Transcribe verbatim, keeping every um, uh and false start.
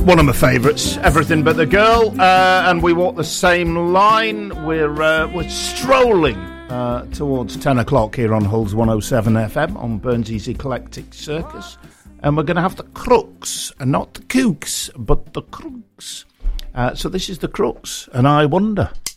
One of my favourites, Everything But the Girl, uh, and we walk the same line. We're uh, we're strolling uh, towards ten o'clock here on Hull's one oh seven F M on Burnsy's Eclectic Circus, and we're going to have the Crooks, and not the Kooks, but the Crooks. Uh, so this is the Crooks, and I wonder.